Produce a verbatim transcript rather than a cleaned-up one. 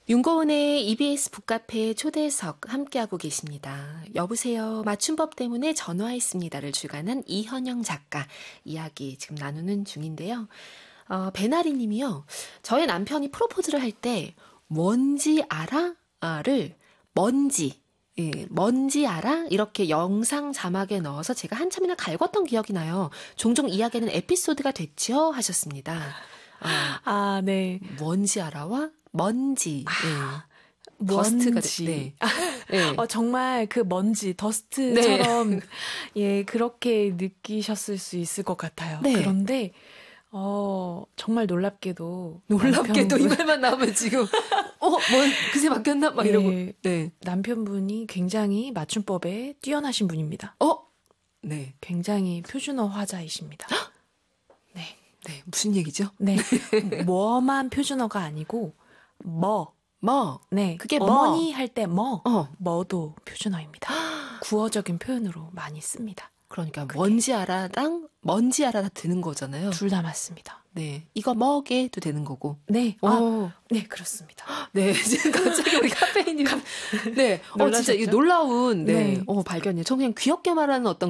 윤고은의 이비에스 북카페 초대석 함께하고 계십니다. 여보세요. 맞춤법 때문에 전화했습니다를 주관한 이현영 작가 이야기 지금 나누는 중인데요. 어, 배나리 님이요. 저의 남편이 프로포즈를 할 때 뭔지 알아?를 뭔지 예, 뭔지 알아? 이렇게 영상 자막에 넣어서 제가 한참이나 갈궜던 기억이 나요. 종종 이야기는 에피소드가 됐지요? 하셨습니다. 어, 아, 네. 뭔지 알아와? 먼지. 아, 네. 더스트가 먼지. 네. 네. 어, 정말 그 먼지, 더스트처럼 네. 예, 그렇게 느끼셨을 수 있을 것 같아요. 네. 그런데 어, 정말 놀랍게도 놀랍게도 남편분, 이 말만 나오면 지금 어, 뭐 그새 바뀌었나 막 예, 이러고. 네. 남편분이 굉장히 맞춤법에 뛰어나신 분입니다. 어? 네. 굉장히 표준어 화자이십니다. 네. 네. 무슨 얘기죠? 네. 뭐만 표준어가 아니고 뭐. 뭐. 네. 그게 뭐. 어머니 할 때 뭐. 어. 뭐도 표준어입니다. 구어적인 표현으로 많이 씁니다. 그러니까 그게. 뭔지 알아랑 뭔지 알아 다 되는 거잖아요. 둘 다 맞습니다. 네. 이거 뭐게도 되는 거고. 네. 어. 아, 네, 그렇습니다. 네. 지금 갑자기 우리 카페인님. 네. 어, 진짜 이 놀라셨죠? 놀라운 네. 네. 어, 발견이에요. 저 그냥 귀엽게 말하는 어떤